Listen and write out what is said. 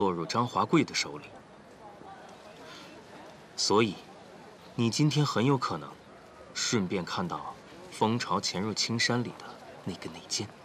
落入张华贵的手里。所以，你今天很有可能顺便看到蜂巢潜入青山里的那个内奸。